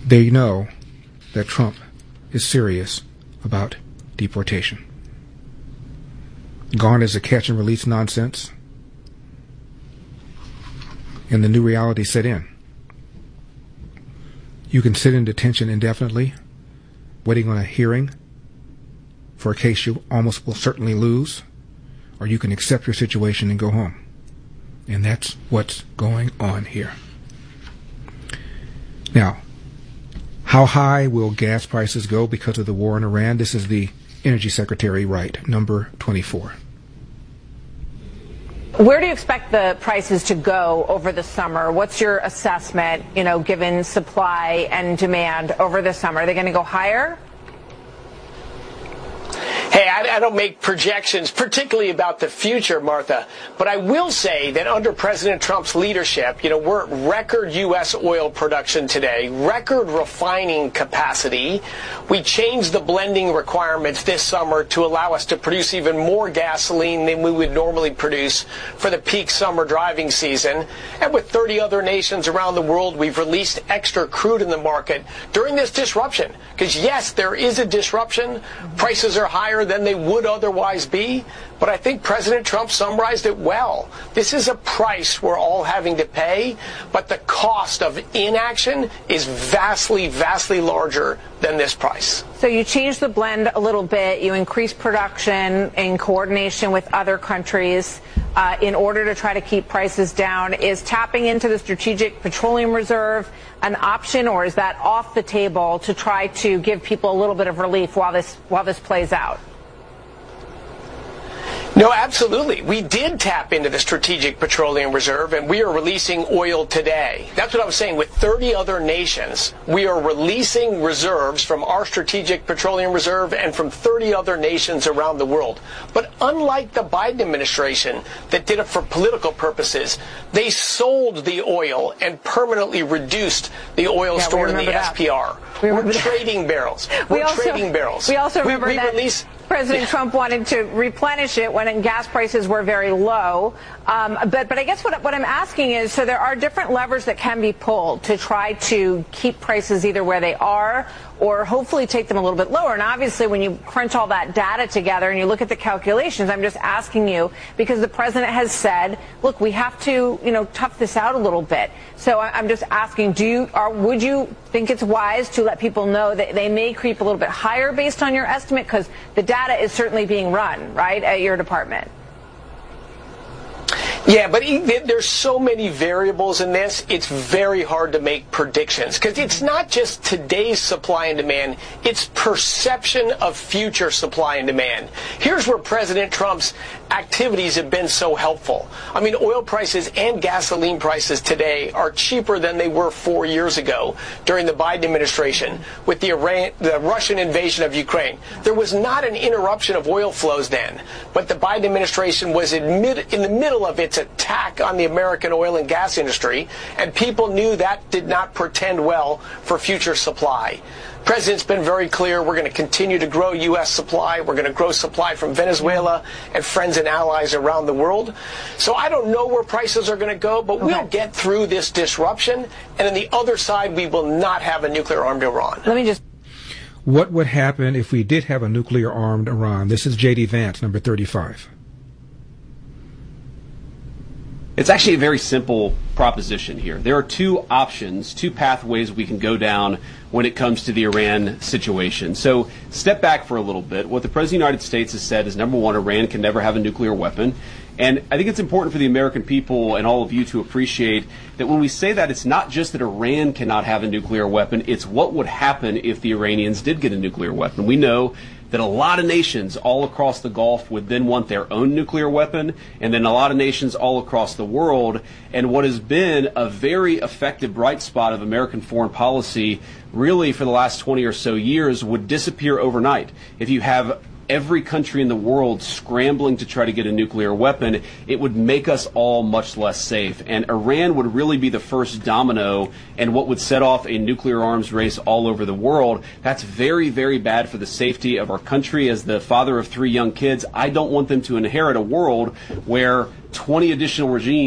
They know that Trump is serious about deportation. Gone is a catch and release nonsense, and the new reality set in. You can sit in detention indefinitely, waiting on a hearing for a case you almost will certainly lose, or you can accept your situation and go home. And that's what's going on here. Now, how high will gas prices go because of the war in Iran? This is the Energy Secretary Wright, number 24. Where do you expect the prices to go over the summer? What's your assessment, given supply and demand over the summer? Are they going to go higher? Hey, I don't make projections, particularly about the future, Martha. But I will say that under President Trump's leadership, we're at record U.S. oil production today, record refining capacity. We changed the blending requirements this summer to allow us to produce even more gasoline than we would normally produce for the peak summer driving season. And with 30 other nations around the world, we've released extra crude in the market during this disruption. Because, yes, there is a disruption. Prices are higher than they would otherwise be. But I think President Trump summarized it well. This is a price we're all having to pay, but the cost of inaction is vastly, vastly larger than this price. So you changed the blend a little bit. You increased production in coordination with other countries in order to try to keep prices down. Is tapping into the Strategic Petroleum Reserve an option, or is that off the table to try to give people a little bit of relief while this plays out? No, absolutely. We did tap into the Strategic Petroleum Reserve, and we are releasing oil today. That's what I was saying. With 30 other nations, we are releasing reserves from our Strategic Petroleum Reserve and from 30 other nations around the world. But unlike the Biden administration that did it for political purposes, they sold the oil and permanently reduced the oil stored in the SPR. We're trading barrels. We're trading barrels. We also remember that President Trump wanted to replenish it when gas prices were very low. But I guess what I'm asking is, so there are different levers that can be pulled to try to keep prices either where they are or hopefully take them a little bit lower. And obviously, when you crunch all that data together and you look at the calculations, I'm just asking you because the president has said, look, we have to, tough this out a little bit. So I'm just asking, would you think it's wise to let people know that they may creep a little bit higher based on your estimate? Because the data is certainly being run, right, at your department. Yeah, but there's so many variables in this, it's very hard to make predictions. Because it's not just today's supply and demand, it's perception of future supply and demand. Here's where President Trump's activities have been so helpful. I mean, oil prices and gasoline prices today are cheaper than they were 4 years ago during the Biden administration with the Russian invasion of Ukraine. There was not an interruption of oil flows then, but the Biden administration was in the middle of its attack on the American oil and gas industry, and people knew that did not portend well for future supply. The President's been very clear. We're going to continue to grow U.S. supply. We're going to grow supply from Venezuela and friends and allies around the world. So I don't know where prices are going to go, but we'll get through this disruption. And on the other side, we will not have a nuclear-armed Iran. What would happen if we did have a nuclear-armed Iran? This is J.D. Vance, number 35. It's actually a very simple proposition here. There are two options, two pathways we can go down when it comes to the Iran situation. So step back for a little bit. What the President of the United States has said is, number one, Iran can never have a nuclear weapon. And I think it's important for the American people and all of you to appreciate that when we say that, it's not just that Iran cannot have a nuclear weapon, it's what would happen if the Iranians did get a nuclear weapon. We know that a lot of nations all across the Gulf would then want their own nuclear weapon, and then a lot of nations all across the world. And what has been a very effective bright spot of American foreign policy really for the last 20 or so years would disappear overnight. If you have every country in the world scrambling to try to get a nuclear weapon, it would make us all much less safe. And Iran would really be the first domino and what would set off a nuclear arms race all over the world. That's very, very bad for the safety of our country. As the father of 3 young kids, I don't want them to inherit a world where 20 additional regimes